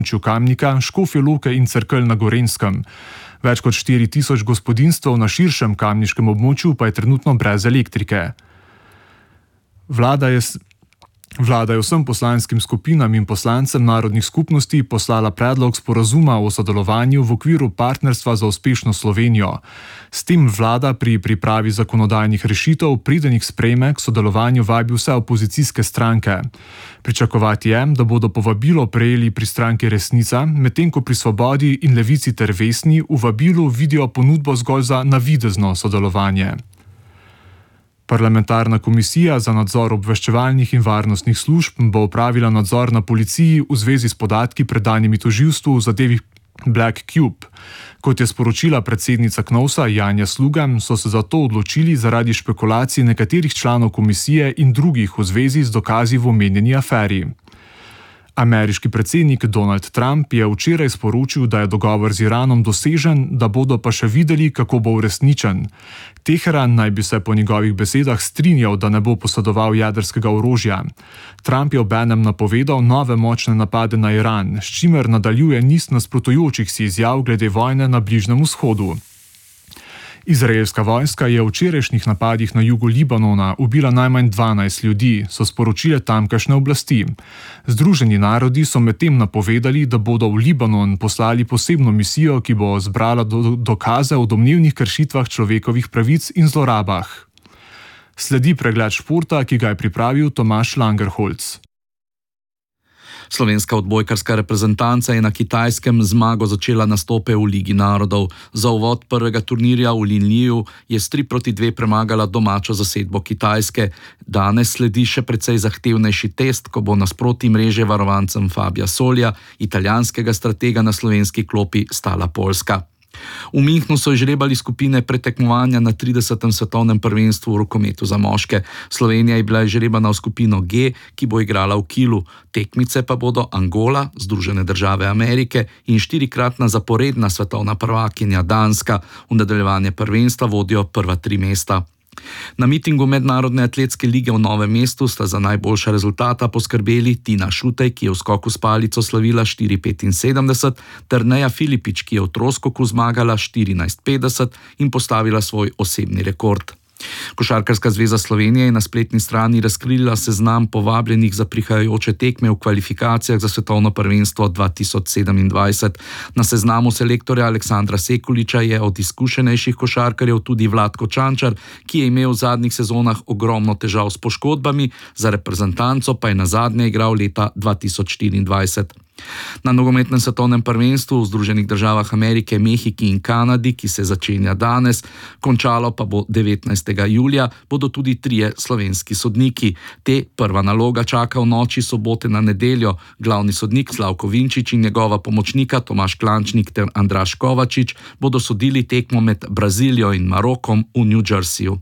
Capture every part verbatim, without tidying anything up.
Kamnika, Škofje Loke in Cerkelj na Gorenjskem. Več kot štiri tisoč gospodinjstev na širšem kamniškem območju pa je trenutno brez elektrike. Vlada je, vlada je vsem poslanskim skupinam in poslancem narodnih skupnosti poslala predlog sporazuma o sodelovanju v okviru partnerstva za uspešno Slovenijo. S tem vlada pri pripravi zakonodajnih rešitev, preden jih sprejme, k sodelovanju vabi vse opozicijske stranke. Pričakovati je, da bodo povabilo prejeli pri stranki Resnica, medtem ko pri Svobodi in Levici ter Vesni v vabilu vidijo ponudbo zgolj za navidezno sodelovanje. Parlamentarna komisija za nadzor obveščevalnih in varnostnih služb bo opravila nadzor na policiji v zvezi s podatki predanimi tožilstvu v zadevi Black Cube. Kot je sporočila predsednica Knovsa Janja Sluga, so se za to odločili zaradi špekulacij nekaterih članov komisije in drugih v zvezi z dokazi v omenjeni aferi. Ameriški predsednik Donald Trump je včeraj sporočil, da je dogovor z Iranom dosežen, da bodo pa še videli, kako bo uresničen. Teheran naj bi se po njegovih besedah strinjal, da ne bo posedoval jedrskega orožja. Trump je obenem napovedal nove močne napade na Iran, s čimer nadaljuje niz nasprotujočih si izjav glede vojne na Bližnjem vzhodu. Izraelska vojska je v včerajšnjih napadih na jugu Libanona ubila najmanj dvanajst ljudi, so sporočile tamkajšnje oblasti. Združeni narodi so medtem napovedali, da bodo v Libanon poslali posebno misijo, ki bo zbrala do dokaze o domnevnih kršitvah človekovih pravic in zlorabah. Sledi pregled športa, ki ga je pripravil Tomaž Langerholz. Slovenska odbojkarska reprezentanca je na Kitajskem zmago začela nastope v Ligi narodov. Za uvod prvega turnirja v Linliju je s tri proti dve premagala domačo zasedbo Kitajske. Danes sledi še precej zahtevnejši test, ko bo nasproti mreže varovancem Fabija Solja, italijanskega stratega na slovenski klopi stala Poljska. V Münchnu so izžrebali skupine pretekmovanja na tridesetem svetovnem prvenstvu v rokometu za moške. Slovenija je bila izžrebana v skupino G, ki bo igrala v Kielu. Tekmice pa bodo Angola, Združene države Amerike in štirikratna zaporedna svetovna prvakinja Danska. V nadaljevanje prvenstva vodijo prva tri mesta. Na mitingu Mednarodne atletske lige v Novem mestu sta za najboljša rezultata poskrbeli Tina Šutej, ki je v skoku s palico slavila štiri petinsedemdeset, ter Neja Filipič, ki je v troskoku zmagala štirinajst petdeset in postavila svoj osebni rekord. Košarkarska zveza Slovenije je na spletni strani razkrila seznam povabljenih za prihajajoče tekme v kvalifikacijah za svetovno prvenstvo dva tisoč sedemindvajset. Na seznamu selektorja Aleksandra Sekuliča je od izkušenejših košarkarjev tudi Vlatko Čančar, ki je imel v zadnjih sezonah ogromno težav s poškodbami, za reprezentanco pa je nazadnje igral leta dva tisoč štiriindvajset. Na nogometnem svetovnem prvenstvu v Združenih državah Amerike, Mehiki in Kanadi, ki se začenja danes, končalo pa bo devetnajstega julija, bodo tudi trije slovenski sodniki. Te prva naloga čaka v noči sobote na nedeljo. Glavni sodnik Slavko Vinčič in njegova pomočnika Tomaž Klančnik ter Andraž Kovačič bodo sodili tekmo med Brazilijo in Marokom v New Jerseyju.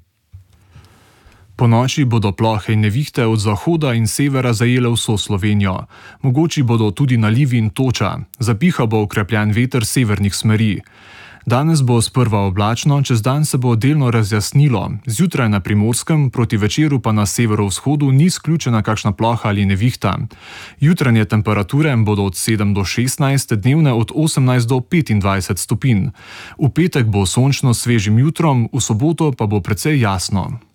Po noči bodo plohe in nevihte od zahoda in severa zajele vso Slovenijo. Mogoči bodo tudi nalivi in toča. Zapihal bo okrepljen veter severnih smeri. Danes bo sprva oblačno, čez dan se bo delno razjasnilo. Zjutraj na Primorskem, proti večeru pa na severovzhodu ni izključena kakšna ploha ali nevihta. Jutranje temperature bodo od sedem do šestnajst, dnevne od osemnajst do petindvajset stopinj. V petek bo sončno s svežim jutrom, v soboto pa bo precej jasno.